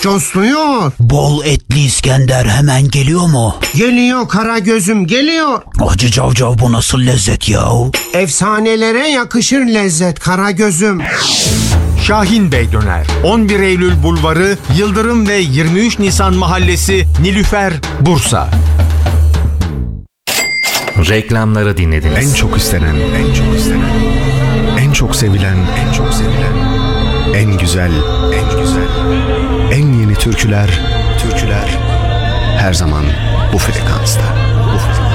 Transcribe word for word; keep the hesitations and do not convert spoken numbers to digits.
Coşluyor. Bol etli İskender hemen geliyor mu? Geliyor Karagöz'üm, geliyor. Hacı Cavcav, bu nasıl lezzet yahu? Efsanelere yakışır lezzet Karagöz'üm. Şahin Bey Döner. on bir Eylül Bulvarı, Yıldırım ve yirmi üç Nisan Mahallesi, Nilüfer, Bursa. Reklamları dinlediniz. En çok istenen, en çok istenen, en çok sevilen, en çok sevilen, en güzel, en güzel, en yeni türküler, türküler her zaman bu frekansta. Bu frekansta.